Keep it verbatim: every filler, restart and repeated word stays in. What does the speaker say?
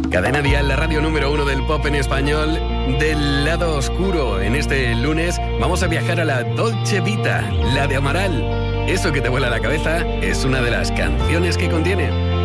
Cadena Dial, la radio número uno del pop en español, del lado oscuro. En este lunes vamos a viajar a la Dolce Vita, la de Amaral. Eso que te vuela la cabeza es una de las canciones que contiene.